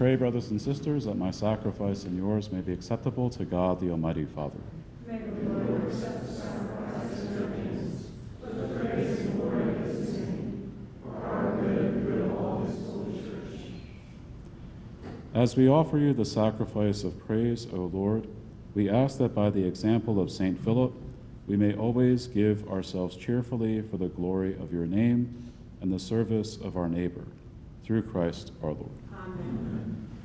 pray, brothers and sisters, that my sacrifice and yours may be acceptable to God, the Almighty Father. May the Lord accept the sacrifice of your hands, for the praise and glory of his name, for our good and good of all his holy church. As we offer you the sacrifice of praise, O Lord, we ask that by the example of St. Philip, we may always give ourselves cheerfully for the glory of your name and the service of our neighbor. Through Christ our Lord. Amen.